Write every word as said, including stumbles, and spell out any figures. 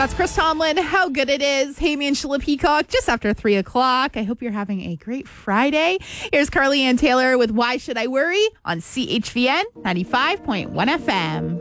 That's Chris Tomlin. How good it is. Hey, me and Sheila Peacock, just after three o'clock. I hope you're having a great Friday. Here's Carly Ann Taylor with Why Should I Worry on C H V N ninety-five point one F M.